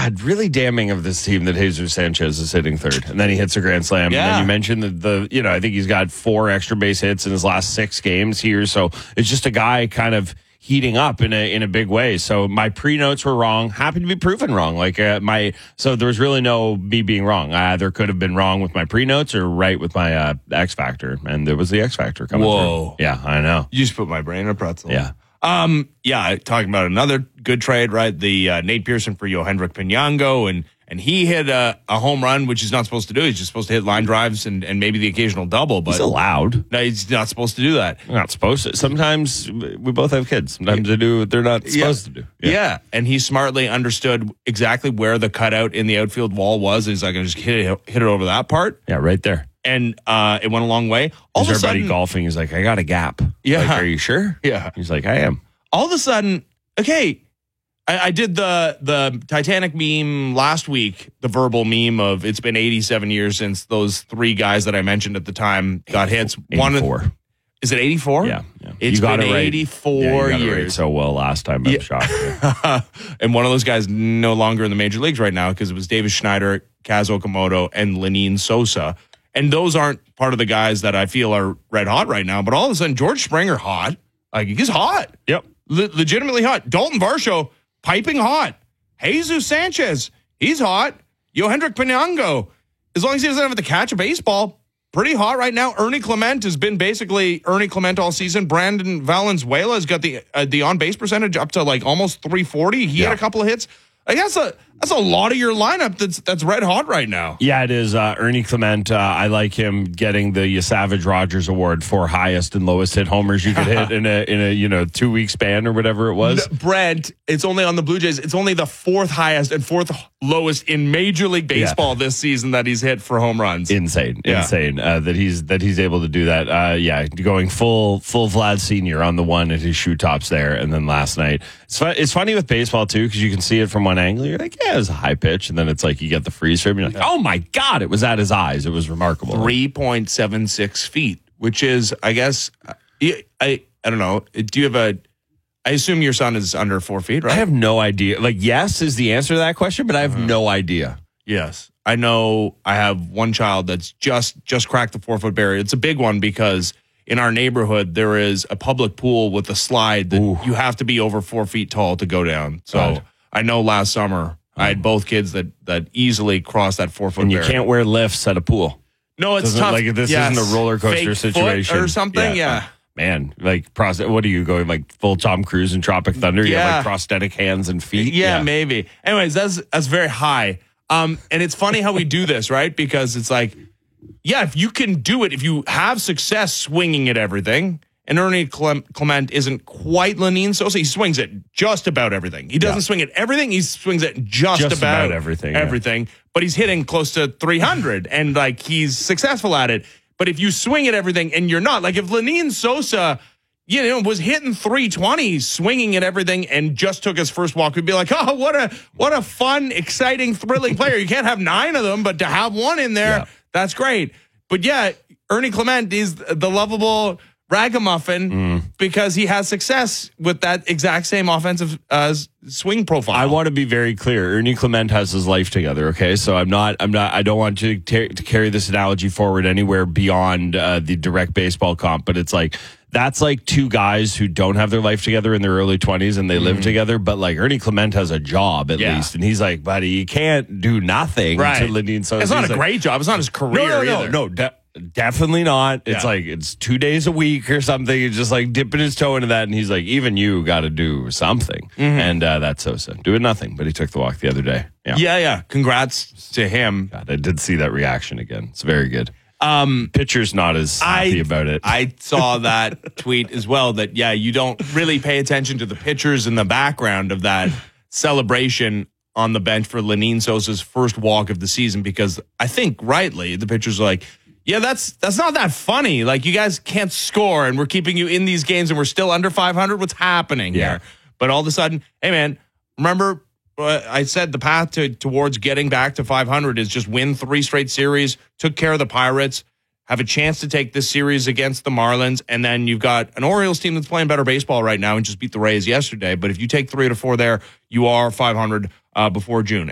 God, really damning of this team that Jesus Sanchez is hitting third, and then he hits a grand slam. Yeah. And then you mentioned I think he's got 4 extra base hits in his last 6 games here. So it's just a guy kind of heating up in a big way. So my pre-notes were wrong. Happy to be proven wrong. So there was really no me being wrong. I either could have been wrong with my pre-notes or right with my X Factor, and there was the X Factor coming through. Yeah, I know. You just put my brain in a pretzel. Yeah. Talking about another good trade, right? The Nate Pearson for Yohendrick Pinango, and he hit a home run, which he's not supposed to do. He's just supposed to hit line drives and maybe the occasional double. But He's allowed. No, he's not supposed to do that. They're not supposed to. Sometimes we both have kids. Sometimes they do what they're not supposed to do. Yeah, and he smartly understood exactly where the cutout in the outfield wall was. He's like, I just hit it over that part. Yeah, right there. And it went a long way. All of a everybody sudden, golfing. He's like, I got a gap. Yeah. Like, are you sure? Yeah. He's like, I am. All of a sudden, okay, I did the Titanic meme last week, the verbal meme of it's been 87 years since those 3 guys that I mentioned at the time got hits. 84. Is it 84? Yeah. It's been 84 you got it years. right so well last time. I'm shocked. And one of those guys no longer in the major leagues right now because it was Davis Schneider, Kaz Okamoto, and Lenine Sosa. And those aren't part of the guys that I feel are red hot right now. But all of a sudden, George Springer hot. Like, he's hot. Yep. Legitimately hot. Dalton Varsho, piping hot. Jesus Sanchez, he's hot. Yohendrick Pinango, as long as he doesn't have to catch a baseball, pretty hot right now. Ernie Clement has been basically Ernie Clement all season. Brandon Valenzuela has got the on-base percentage up to like almost 340. He had a couple of hits. Like that's a lot of your lineup that's red hot right now. Yeah, it is. Ernie Clement, I like him getting the Savage Rogers Award for highest and lowest hit homers you could hit in a 2-week span or whatever it was. Brent, it's only on the Blue Jays. It's only the 4th highest and 4th lowest in Major League Baseball this season that he's hit for home runs. Insane that he's able to do that. Going full Vlad Senior on the one at his shoe tops there, and then last night it's funny with baseball too because you can see it from one angle. You're like, yeah, it was a high pitch, and then it's like you get the freeze frame. You're like, oh my god, it was at his eyes. It was remarkable. 3.76 feet, which is, I guess, I don't know. Do you have I assume your son is under 4 feet, right? I have no idea. Like, yes is the answer to that question, but I have no idea. Yes. I know I have one child that's just cracked the 4-foot barrier. It's a big one because in our neighborhood, there is a public pool with a slide that you have to be over 4 feet tall to go down. So I know last summer I had both kids that easily crossed that 4-foot And you barrier. can't wear lifts at a pool. No, it's tough. Like, this isn't a roller coaster Fake situation. foot or something, yeah. Man, like, what are you going, like, full Tom Cruise in Tropic Thunder? You have, like, prosthetic hands and feet? Yeah, maybe. Anyways, that's very high. And it's funny how we do this, right? Because it's like, yeah, if you can do it, if you have success swinging at everything, and Ernie Clement isn't quite Lenine Sosa, he swings at just about everything. He doesn't swing at everything, he swings at just about everything. Everything, but he's hitting close to 300, and like he's successful at it. But if you swing at everything and you're not, like if Lenine Sosa, was hitting 320, swinging at everything, and just took his first walk, we'd be like, oh, what a fun, exciting, thrilling player. You can't have 9 of them, but to have one in there, that's great. But yeah, Ernie Clement is the lovable ragamuffin because he has success with that exact same offensive swing profile. I want to be very clear. Ernie Clement has his life together. Okay, so I don't want to carry this analogy forward anywhere beyond the direct baseball comp, but it's like that's like 2 guys who don't have their life together in their early 20s and they live together, but like Ernie Clement has a job at least, and he's like, buddy, you can't do nothing to Lenine Sosa. It's not a great job. It's not his career either. No. Definitely not. It's like it's 2 days a week or something. He's just like dipping his toe into that, and he's like, even you got to do something. And that's Sosa doing nothing, but he took the walk the other day. Yeah. Congrats to him. God, I did see that reaction again. It's very good. Pitcher's not as happy about it. I saw that tweet as well. That you don't really pay attention to the pitchers in the background of that celebration on the bench for Lenine Sosa's first walk of the season, because I think rightly the pitchers are like, yeah, that's not that funny. Like, you guys can't score, and we're keeping you in these games, and we're still under 500. What's happening here? But all of a sudden, hey, man, remember I said the path towards getting back to 500 is just win 3 straight series, took care of the Pirates, have a chance to take this series against the Marlins, and then you've got an Orioles team that's playing better baseball right now and just beat the Rays yesterday. But if you take 3 to 4 there, you are 500 before June.